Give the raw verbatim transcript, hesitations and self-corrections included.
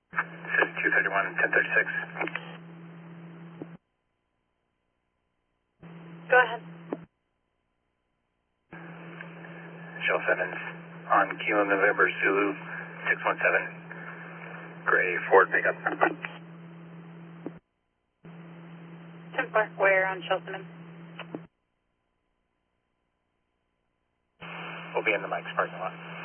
This is two thirty-one, ten thirty-six. Go ahead. Shell Simmons on Kilo November Zulu six one seven. Gray Ford pickup. ten four, where on Shell Simmons? We'll be in the Mike's parking lot.